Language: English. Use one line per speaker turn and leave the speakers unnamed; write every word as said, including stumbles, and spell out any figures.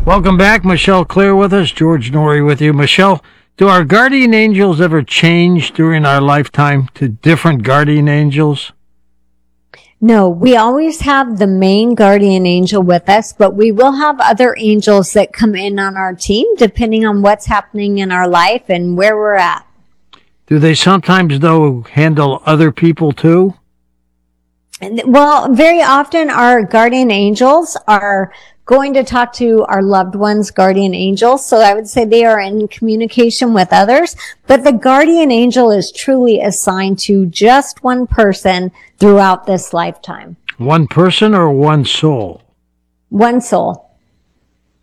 Welcome back. Michelle Clear with us. George Noory with you. Michelle, do our guardian angels ever change during our lifetime to different guardian angels?
No, we always have the main guardian angel with us, but we will have other angels that come in on our team depending on what's happening in our life and where we're at.
Do they sometimes, though, handle other people too?
Well, very often our guardian angels are going to talk to our loved ones' guardian angels. So I would say they are in communication with others, but the guardian angel is truly assigned to just one person throughout this lifetime.
One person or one soul?
One soul.